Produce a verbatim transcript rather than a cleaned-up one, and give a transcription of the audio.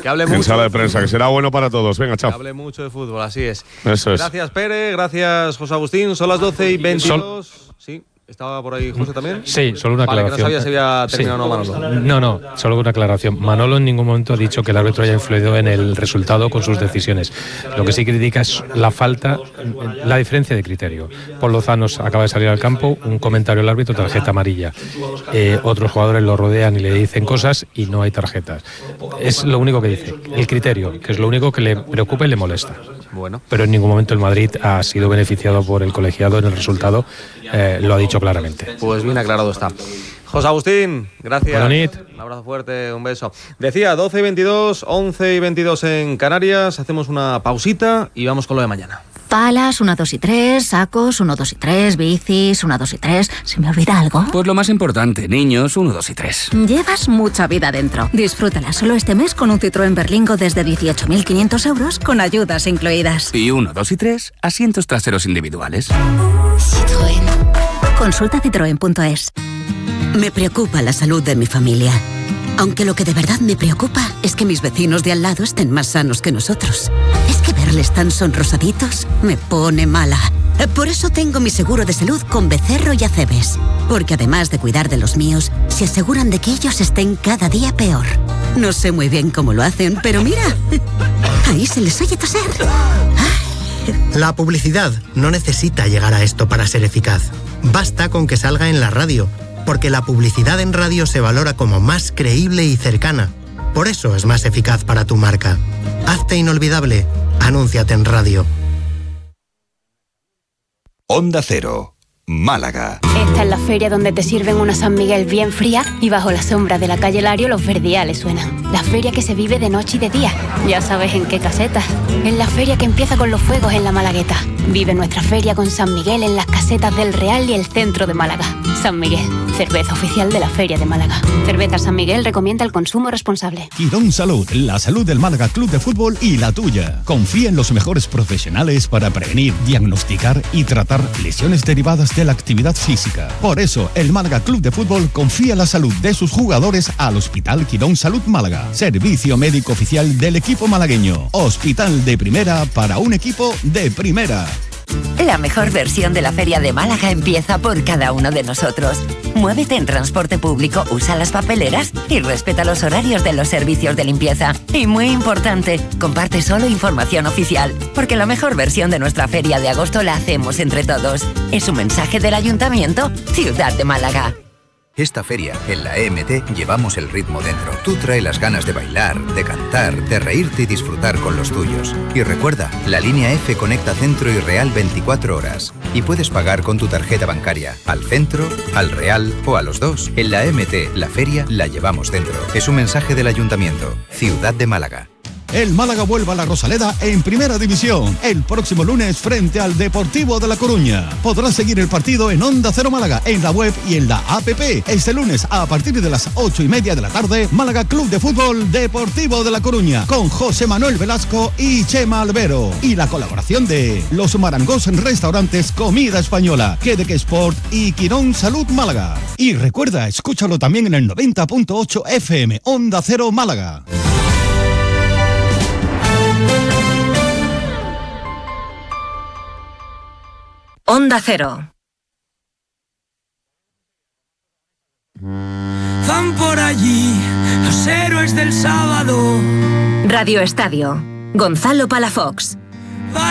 Que hable en mucho. sala de prensa, que será bueno para todos. Venga, chao. Que hable mucho de fútbol, así es. Eso es. Gracias, Pere, gracias, José Agustín. Son las doce y veintidós. Sol... Sí. ¿Estaba por ahí José también? Sí, solo una vale, aclaración. Que no sabía si había terminado o sí. no Manolo. No, no, solo una aclaración. Manolo en ningún momento ha dicho que el árbitro haya influido en el resultado con sus decisiones. Lo que sí critica es la falta, la diferencia de criterio. Paul Lozano acaba de salir al campo, un comentario al árbitro, tarjeta amarilla. Eh, otros jugadores lo rodean y le dicen cosas y no hay tarjetas. Es lo único que dice. El criterio, que es lo único que le preocupa y le molesta. Bueno. Pero en ningún momento el Madrid ha sido beneficiado por el colegiado en el resultado, eh, lo ha dicho claramente. Pues bien aclarado está. José Agustín, gracias. Bonit. Un abrazo fuerte, un beso. Decía, doce y veintidós, once y veintidós en Canarias. Hacemos una pausita y vamos con lo de mañana. Palas, uno, dos y tres, sacos, uno, dos y tres, bicis, uno, dos y tres. ¿Se me olvida algo? Pues lo más importante, niños, uno, dos y tres. Llevas mucha vida dentro. Disfrútala solo este mes con un Citroën Berlingo desde dieciocho mil quinientos euros con ayudas incluidas. Y uno, dos y tres, asientos traseros individuales. Citroën. Consulta citroen punto es. Me preocupa la salud de mi familia. Aunque lo que de verdad me preocupa es que mis vecinos de al lado estén más sanos que nosotros. Es que verles tan sonrosaditos me pone mala. Por eso tengo mi seguro de salud con Becerro y Acebes. Porque además de cuidar de los míos, se aseguran de que ellos estén cada día peor. No sé muy bien cómo lo hacen, pero mira, ahí se les oye toser. La publicidad no necesita llegar a esto para ser eficaz. Basta con que salga en la radio, porque la publicidad en radio se valora como más creíble y cercana. Por eso es más eficaz para tu marca. Hazte inolvidable. Anúnciate en radio. Onda Cero, Málaga. Esta es la feria donde te sirven una San Miguel bien fría y bajo la sombra de la calle Lario los verdiales suenan. La feria que se vive de noche y de día. Ya sabes en qué casetas. En la feria que empieza con los fuegos en la Malagueta. Vive nuestra feria con San Miguel en las casetas del Real y el centro de Málaga. San Miguel, cerveza oficial de la Feria de Málaga. Cerveza San Miguel recomienda el consumo responsable. Quirón Salud, la salud del Málaga Club de Fútbol y la tuya. Confía en los mejores profesionales para prevenir, diagnosticar y tratar lesiones derivadas de la actividad física. Por eso, el Málaga Club de Fútbol confía la salud de sus jugadores al Hospital Quirón Salud Málaga. Servicio médico oficial del equipo malagueño. Hospital de primera para un equipo de primera. La mejor versión de la Feria de Málaga empieza por cada uno de nosotros. Muévete en transporte público, usa las papeleras y respeta los horarios de los servicios de limpieza. Y muy importante, comparte solo información oficial, porque la mejor versión de nuestra feria de agosto la hacemos entre todos. Es un mensaje del Ayuntamiento, Ciudad de Málaga. Esta feria, en la E M T, llevamos el ritmo dentro. Tú trae las ganas de bailar, de cantar, de reírte y disfrutar con los tuyos. Y recuerda, la línea F conecta Centro y Real veinticuatro horas. Y puedes pagar con tu tarjeta bancaria, al Centro, al Real o a los dos. En la E M T, la feria la llevamos dentro. Es un mensaje del Ayuntamiento, Ciudad de Málaga. El Málaga vuelve a la Rosaleda en Primera División el próximo lunes frente al Deportivo de La Coruña. Podrás seguir el partido en Onda Cero Málaga, en la web y en la app. Este lunes a partir de las ocho y media de la tarde, Málaga Club de Fútbol Deportivo de La Coruña con José Manuel Velasco y Chema Albero. Y la colaboración de Los Marangos en Restaurantes Comida Española, Quedeque Sport y Quirón Salud Málaga. Y recuerda, escúchalo también en el noventa punto ocho F M, Onda Cero Málaga. Onda Cero. Van por allí los héroes del sábado. Radio Estadio. Gonzalo Palafox.